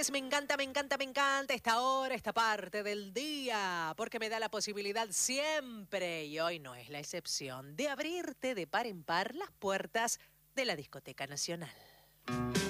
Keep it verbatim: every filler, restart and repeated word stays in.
lunes me encanta, me encanta, me encanta esta hora, esta parte del día, porque me da la posibilidad siempre, y hoy no es la excepción, de abrirte de par en par las puertas de la Discoteca Nacional.